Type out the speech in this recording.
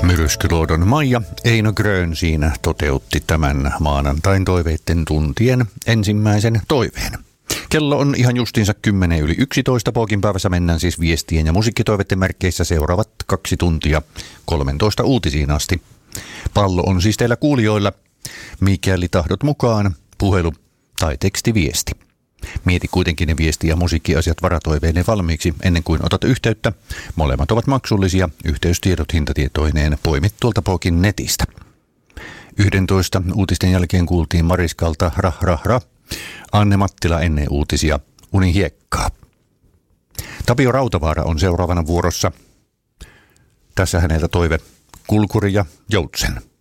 Myrskyluodon Maija Eino Grön siinä toteutti tämän maanantain toiveitten tuntien ensimmäisen toiveen. Kello on ihan justiinsa 10:11. Pookin päivässä mennään siis viestien ja musiikkitoiveiden merkeissä seuraavat 2 tuntia 13 uutisiin asti. Pallo on siis teillä kuulijoilla, mikäli tahdot mukaan, puhelu tai tekstiviesti. Mieti kuitenkin ne viesti- ja musiikkiasiat varatoiveinen valmiiksi ennen kuin otat yhteyttä. Molemmat ovat maksullisia. Yhteystiedot hintatietoineen poimit tuolta Pookin netistä. 11 uutisten jälkeen kuultiin Mariskalta Rah Rah Rah. Anne Mattila ennen uutisia Unihiekkaa. Tapio Rautavaara on seuraavana vuorossa. Tässä häneltä toive Kulkuri ja Joutsen.